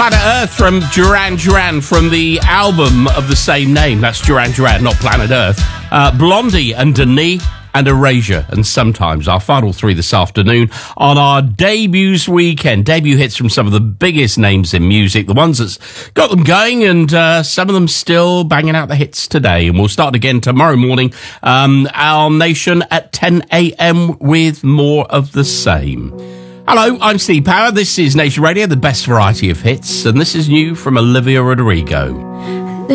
Planet Earth from Duran Duran from the album of the same name. That's Duran Duran, not Planet Earth. Blondie and Denis and Erasure. And sometimes our final three this afternoon on our debuts weekend. Debut hits from some of the biggest names in music, the ones that's got them going, and some of them still banging out the hits today. And we'll start again tomorrow morning, our nation at 10 a.m. with more of the same. Hello, I'm Steve Power. This is Nation Radio, the best variety of hits, and this is new from Olivia Rodrigo.